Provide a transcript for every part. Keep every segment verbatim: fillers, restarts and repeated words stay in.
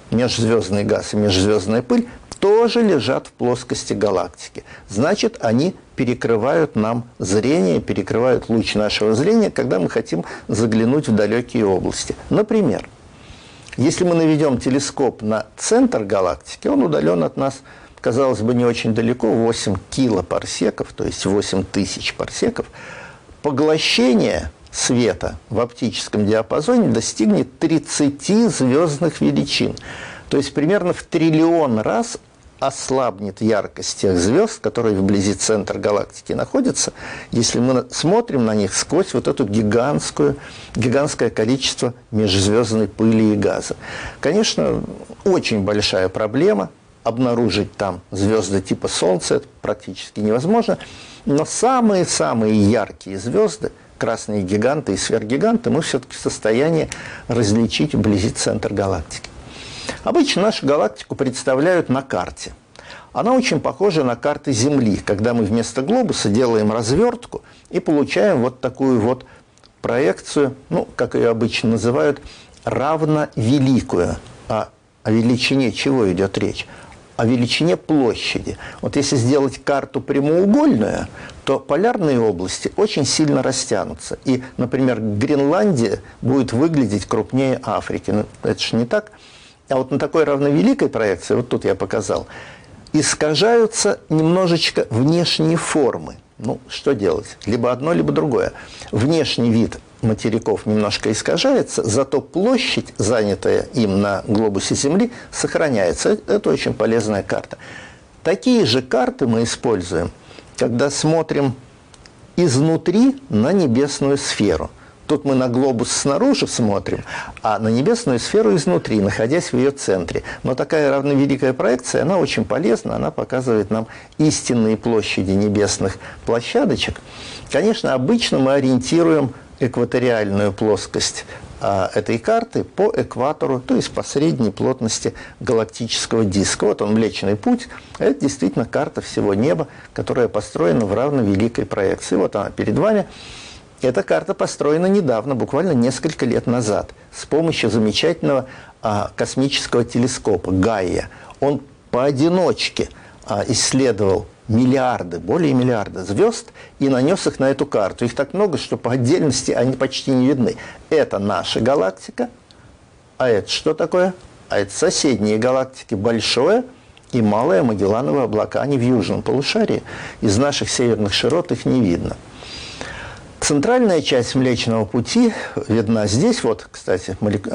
межзвездный газ и межзвездная пыль, тоже лежат в плоскости галактики. Значит, они перекрывают нам зрение, перекрывают луч нашего зрения, когда мы хотим заглянуть в далекие области. Например, если мы наведем телескоп на центр галактики, он удален от нас, казалось бы, не очень далеко, восемь килопарсеков, то есть восемь тысяч парсеков, поглощение света в оптическом диапазоне достигнет тридцати звездных величин. То есть примерно в триллион раз ослабнет яркость тех звезд, которые вблизи центра галактики находятся, если мы смотрим на них сквозь вот эту гигантскую, гигантское количество межзвездной пыли и газа. Конечно, очень большая проблема. Обнаружить там звезды типа Солнца это практически невозможно. Но самые-самые яркие звезды, красные гиганты и сверхгиганты, мы все-таки в состоянии различить вблизи центра галактики. Обычно нашу галактику представляют на карте. Она очень похожа на карты Земли, когда мы вместо глобуса делаем развертку и получаем вот такую вот проекцию, ну, как ее обычно называют, равновеликую. А о величине чего идет речь? О величине площади. Вот если сделать карту прямоугольную, то полярные области очень сильно растянутся. И, например, Гренландия будет выглядеть крупнее Африки. Ну, это же не так. А вот на такой равновеликой проекции, вот тут я показал, искажаются немножечко внешние формы. Ну, что делать? Либо одно, либо другое. Внешний вид материков немножко искажается, зато площадь, занятая им на глобусе Земли, сохраняется. Это очень полезная карта. Такие же карты мы используем, когда смотрим изнутри на небесную сферу. Тут мы на глобус снаружи смотрим, а на небесную сферу изнутри, находясь в ее центре. Но такая равновеликая проекция, она очень полезна, она показывает нам истинные площади небесных площадочек. Конечно, обычно мы ориентируем экваториальную плоскость а, этой карты по экватору, то есть по средней плотности галактического диска. Вот он, Млечный Путь. Это действительно карта всего неба, которая построена в равновеликой проекции. Вот она перед вами. Эта карта построена недавно, буквально несколько лет назад, с помощью замечательного а, космического телескопа Гайя. Он поодиночке а, исследовал миллиарды, более миллиарда звезд и нанес их на эту карту. Их так много, что по отдельности они почти не видны. Это наша галактика, а это что такое? А это соседние галактики, Большое и Малое Магелланово облака, они в южном полушарии. Из наших северных широт их не видно. Центральная часть Млечного Пути видна здесь, вот, кстати,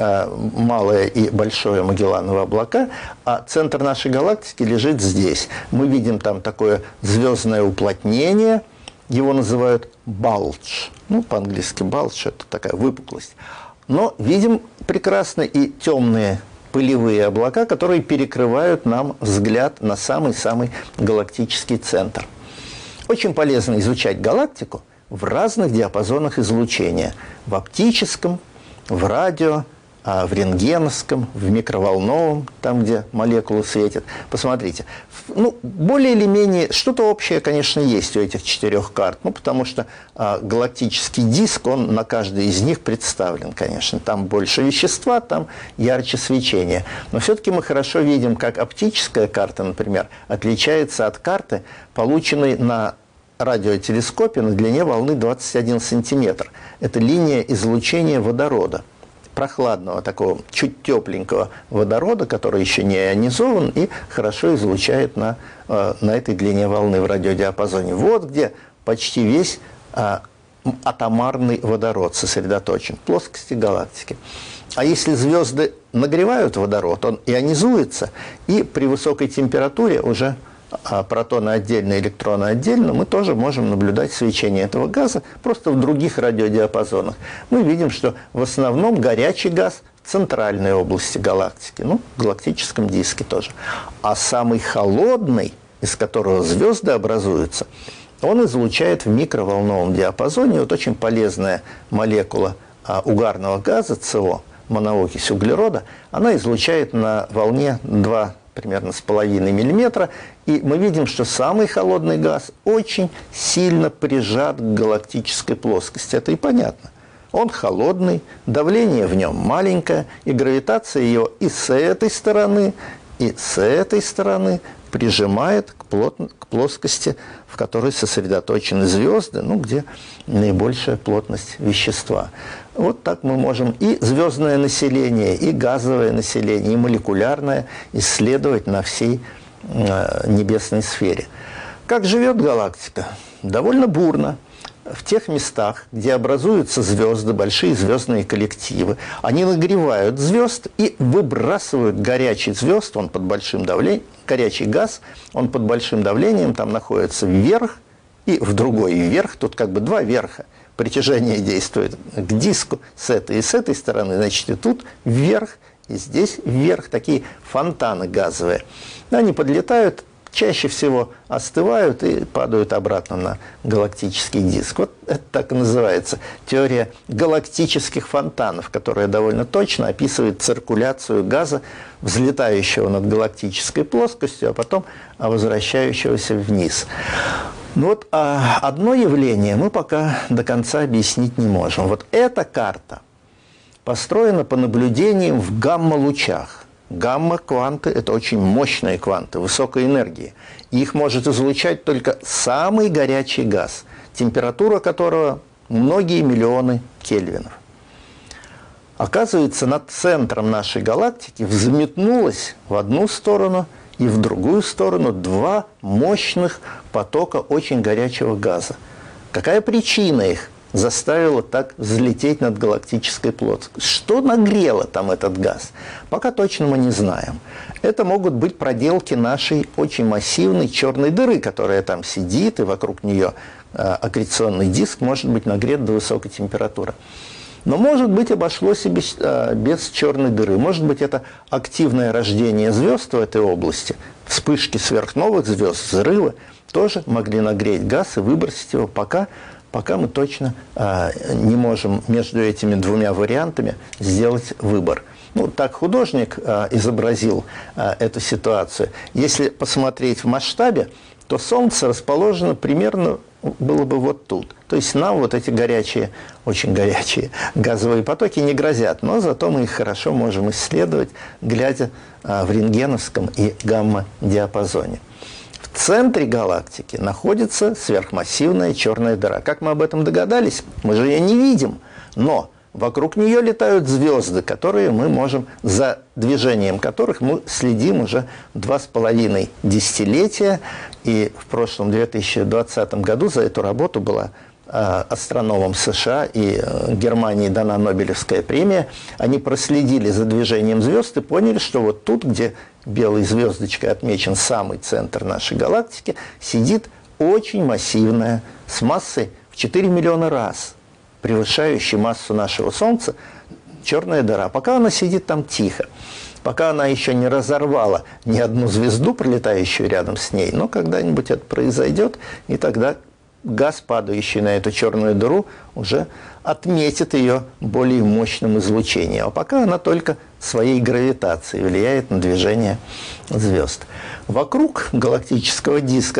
Малое и Большое Магелланово облака, а центр нашей галактики лежит здесь. Мы видим там такое звездное уплотнение, его называют bulge, ну, по-английски bulge – это такая выпуклость. Но видим прекрасно и темные пылевые облака, которые перекрывают нам взгляд на самый-самый галактический центр. Очень полезно изучать галактику в разных диапазонах излучения. В оптическом, в радио, в рентгеновском, в микроволновом, там, где молекулы светят. Посмотрите. Ну, более или менее, что-то общее, конечно, есть у этих четырех карт. Ну, потому что а, галактический диск, он на каждой из них представлен, конечно. Там больше вещества, там ярче свечение. Но все-таки мы хорошо видим, как оптическая карта, например, отличается от карты, полученной на радиотелескопе на длине волны двадцать один сантиметр. Это линия излучения водорода, прохладного такого, чуть тепленького водорода, который еще не ионизован и хорошо излучает на, на этой длине волны в радиодиапазоне. Вот где почти весь а, атомарный водород сосредоточен, в плоскости галактики. А если звезды нагревают водород, он ионизуется, и при высокой температуре уже а протоны отдельно, электроны отдельно, мы тоже можем наблюдать свечение этого газа просто в других радиодиапазонах. Мы видим, что в основном горячий газ в центральной области галактики, ну, в галактическом диске тоже. А самый холодный, из которого звезды образуются, он излучает в микроволновом диапазоне. Вот очень полезная молекула а, угарного газа, СО, моноокись углерода, она излучает на волне два примерно с половиной миллиметра, и мы видим, что самый холодный газ очень сильно прижат к галактической плоскости. Это и понятно. Он холодный, давление в нем маленькое, и гравитация его и с этой стороны, и с этой стороны прижимает к, плот... к плоскости, в которой сосредоточены звезды, ну, где наибольшая плотность вещества. Вот так мы можем и звездное население, и газовое население, и молекулярное исследовать на всей э, небесной сфере. Как живет галактика? Довольно бурно. В тех местах, где образуются звезды, большие звездные коллективы, они нагревают звезд и выбрасывают горячий звезд, он под большим давлением, горячий газ, он под большим давлением, там находится вверх и в другой вверх, тут как бы два верха. Притяжение действует к диску с этой и с этой стороны, значит, и тут вверх, и здесь вверх, такие фонтаны газовые. Они подлетают, чаще всего остывают и падают обратно на галактический диск. Вот это так и называется теория галактических фонтанов, которая довольно точно описывает циркуляцию газа, взлетающего над галактической плоскостью, а потом возвращающегося вниз. Но вот а одно явление мы пока до конца объяснить не можем. Вот эта карта построена по наблюдениям в гамма-лучах. Гамма-кванты – это очень мощные кванты, высокой энергии. Их может излучать только самый горячий газ, температура которого многие миллионы кельвинов. Оказывается, над центром нашей галактики взметнулось в одну сторону и в другую сторону два мощных потока очень горячего газа. Какая причина их заставила так взлететь над галактической плоскостью? Что нагрело там этот газ? Пока точно мы не знаем. Это могут быть проделки нашей очень массивной черной дыры, которая там сидит, и вокруг нее э, аккреционный диск может быть нагрет до высокой температуры. Но, может быть, обошлось и без, э, без черной дыры. Может быть, это активное рождение звезд в этой области, вспышки сверхновых звезд, взрывы, тоже могли нагреть газ и выбросить его, пока... Пока мы точно а, не можем между этими двумя вариантами сделать выбор. Ну, так художник а, изобразил а, эту ситуацию. Если посмотреть в масштабе, то Солнце расположено примерно было бы вот тут. То есть нам вот эти горячие, очень горячие газовые потоки не грозят, но зато мы их хорошо можем исследовать, глядя а, в рентгеновском и гамма-диапазоне. В центре галактики находится сверхмассивная черная дыра. Как мы об этом догадались? Мы же ее не видим, но вокруг нее летают звезды, которые мы можем, за движением которых мы следим уже два с половиной десятилетия. И в прошлом две тысячи двадцатом году за эту работу была астрономам США и Германии дана Нобелевская премия. Они проследили за движением звезд и поняли, что вот тут, где белой звездочкой отмечен самый центр нашей галактики, сидит очень массивная, с массой в четыре миллиона раз превышающей массу нашего Солнца, черная дыра. Пока она сидит там тихо, пока она еще не разорвала ни одну звезду, пролетающую рядом с ней, но когда-нибудь это произойдет, и тогда газ, падающий на эту черную дыру, уже отметит ее более мощным излучением. А пока она только своей гравитацией влияет на движение звезд. Вокруг галактического диска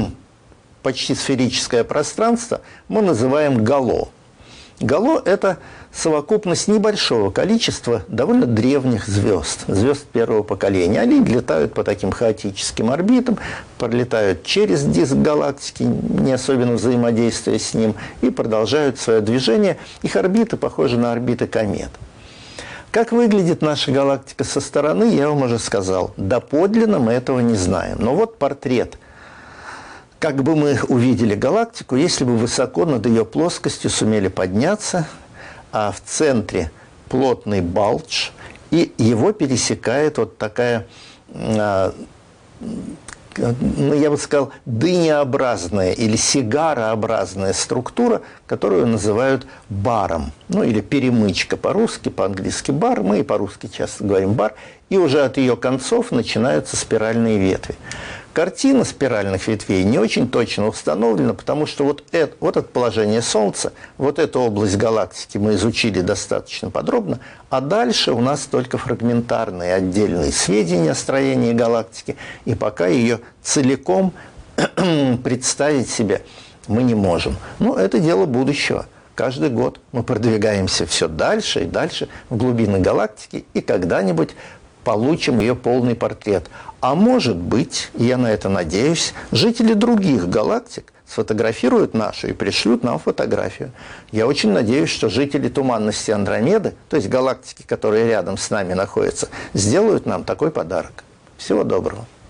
почти сферическое пространство мы называем гало. Гало – это совокупность небольшого количества довольно древних звезд, звезд первого поколения. Они летают по таким хаотическим орбитам, пролетают через диск галактики, не особенно взаимодействуя с ним, и продолжают свое движение. Их орбиты похожи на орбиты комет. Как выглядит наша галактика со стороны, я вам уже сказал. Доподлинно мы этого не знаем. Но вот портрет. Как бы мы увидели галактику, если бы высоко над ее плоскостью сумели подняться, а в центре плотный балдж, и его пересекает вот такая, ну, я бы сказал, дынеобразная или сигарообразная структура, которую называют баром, ну или перемычка по-русски, по-английски бар, мы и по-русски часто говорим бар, и уже от ее концов начинаются спиральные ветви. Картина спиральных ветвей не очень точно установлена, потому что вот это, вот это положение Солнца, вот эту область галактики мы изучили достаточно подробно, а дальше у нас только фрагментарные отдельные сведения о строении галактики, и пока ее целиком представить себе мы не можем. Но это дело будущего. каждый год мы продвигаемся все дальше и дальше в глубины галактики, и когда-нибудь получим ее полный портрет. А может быть, и я на это надеюсь, жители других галактик сфотографируют нашу и пришлют нам фотографию. Я очень надеюсь, что жители туманности Андромеды, то есть галактики, которые рядом с нами находятся, сделают нам такой подарок. Всего доброго.